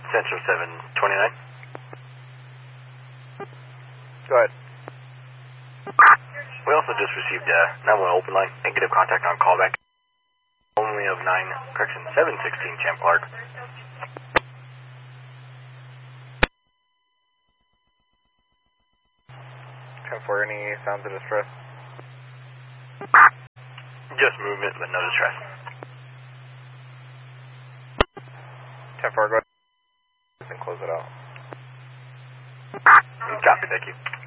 Central 729. Go ahead. We also just received a 911 open line, negative contact on callback. Only of 716 Champ Clark. 10-4, any sounds of distress? Just movement, but no distress. 10-4, go ahead and close it out. Copy, thank you.